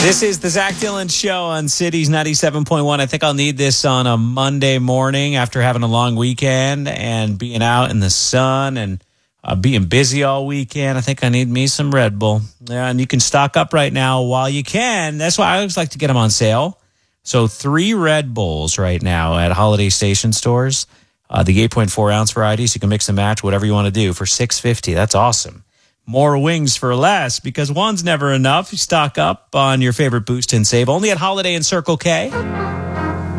This is the Zach Dillon Show on Cities 97.1. I think I'll need this on a Monday morning after having a long weekend and being out in the sun and being busy all weekend. I think I need me some Red Bull. Yeah, and you can stock up right now while you can. That's why I always like to get them on sale. So 3 Red Bulls right now at Holiday Station stores. The 8.4 ounce varieties, you can mix and match whatever you want to do for $6.50. That's awesome. More wings for less because one's never enough. You stock up on your favorite Boost and Save only at Holiday and Circle K.